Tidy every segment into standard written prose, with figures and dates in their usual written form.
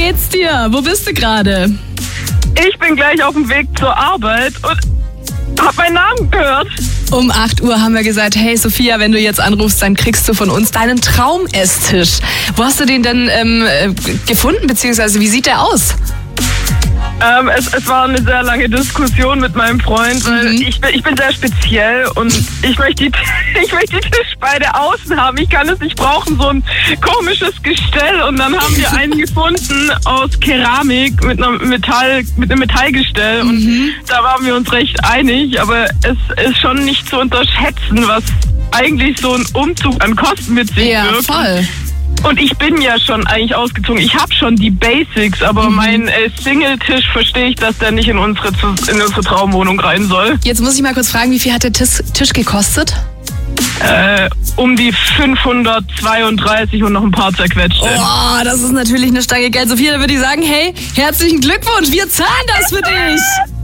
geht's dir? Wo bist du gerade? Ich bin gleich auf dem Weg zur Arbeit und hab meinen Namen gehört. Um 8 Uhr haben wir gesagt, hey Sophia, wenn du jetzt anrufst, dann kriegst du von uns deinen Traumesstisch. Wo hast du den denn gefunden, beziehungsweise wie sieht der aus? Es war eine sehr lange Diskussion mit meinem Freund, weil ich bin sehr speziell und ich möchte die Tischbeine außen haben. Ich kann es nicht brauchen, so ein komisches Gestell. Und dann haben wir einen gefunden aus Keramik mit einem Metallgestell. Und da waren wir uns recht einig, aber es ist schon nicht zu unterschätzen, was eigentlich so ein Umzug an Kosten mit sich birgt. Ja, voll. Und ich bin ja schon eigentlich ausgezogen. Ich habe schon die Basics, aber mein Single-Tisch verstehe ich, dass der nicht in unsere Traumwohnung rein soll. Jetzt muss ich mal kurz fragen, wie viel hat der Tisch gekostet? Um die 532 und noch ein paar zerquetschte. Oh, das ist natürlich eine Stange Geld. Sophia, da würde ich sagen, hey, herzlichen Glückwunsch, wir zahlen das für dich.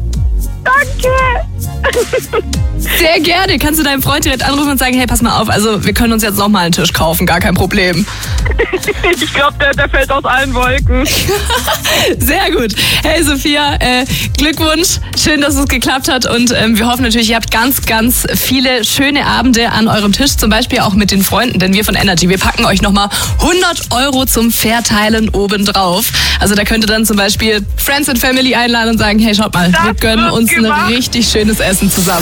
Danke! Sehr gerne. Kannst du deinem Freund direkt anrufen und sagen, hey, pass mal auf, also wir können uns jetzt noch mal einen Tisch kaufen, gar kein Problem. Ich glaube, der fällt aus allen Wolken. Sehr gut. Hey Sophia, Glückwunsch. Schön, dass es geklappt hat und wir hoffen natürlich, ihr habt ganz, ganz viele schöne Abende an eurem Tisch, zum Beispiel auch mit den Freunden, denn wir von Energy, wir packen euch nochmal 100 € zum Verteilen obendrauf. Also da könnt ihr dann zum Beispiel Friends and Family einladen und sagen, hey, schaut mal, wir gönnen uns ein richtig schönes Essen zusammen.